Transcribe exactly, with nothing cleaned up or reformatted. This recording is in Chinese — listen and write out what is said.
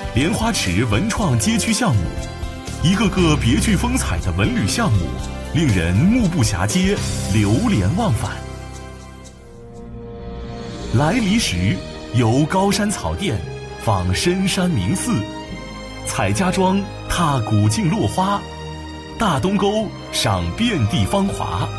莲花池文创街区项目，一个个别具风采的文旅项目，令人目不暇接，流连忘返。来离时，游高山草甸，访深山名寺，采家庄，踏古径落花，大东沟赏遍地芳华。